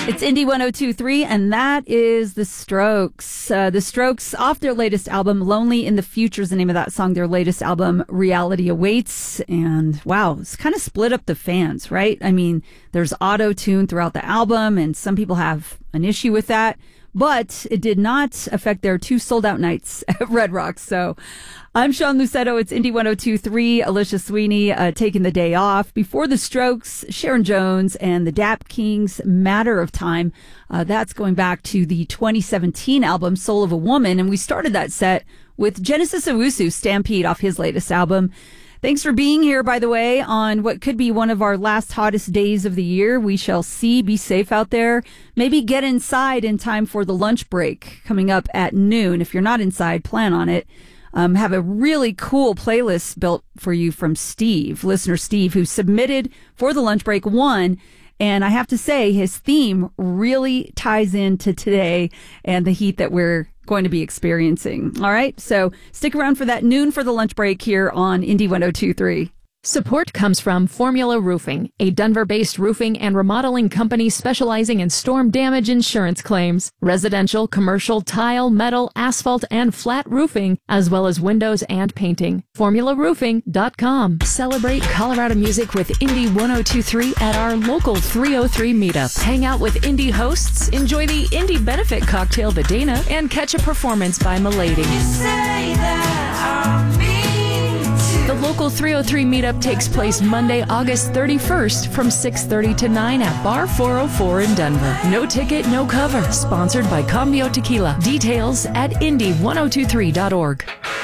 It's Indie 102.3, and that is The Strokes. The Strokes, off their latest album, Lonely in the Future is the name of that song. Their latest album, Reality Awaits. And wow, it's kind of split up the fans, right? I mean, there's auto-tune throughout the album, and some people have an issue with that. But it did not affect their 2 sold-out nights at Red Rocks. So I'm Sean Lucetto. It's Indie 102.3. Alicia Sweeney taking the day off. Before The Strokes, Sharon Jones and the Dap Kings, Matter of Time. That's going back to the 2017 album, Soul of a Woman. And we started that set with Genesis Owusu, Stampede, off his latest album. Thanks for being here, by the way, on what could be one of our last hottest days of the year. We shall see. Be safe out there. Maybe get inside in time for the lunch break coming up at noon. If you're not inside, plan on it. Have a really cool playlist built for you from Steve, listener Steve, who submitted for the lunch break one. And I have to say, his theme really ties into today and the heat that we're going to be experiencing. All right, so stick around for that noon for the lunch break here on Indie 102.3. Support comes from Formula Roofing, a Denver-based roofing and remodeling company specializing in storm damage insurance claims, residential, commercial, tile, metal, asphalt, and flat roofing, as well as windows and painting. FormulaRoofing.com. Celebrate Colorado music with Indie 102.3 at our local 303 meetup. Hang out with indie hosts, enjoy the Indie Benefit Cocktail the Dana, and catch a performance by Milady. The local 303 meetup takes place Monday, August 31st from 6:30 to 9 at Bar 404 in Denver. No ticket, no cover. Sponsored by Cambio Tequila. Details at indie1023.org.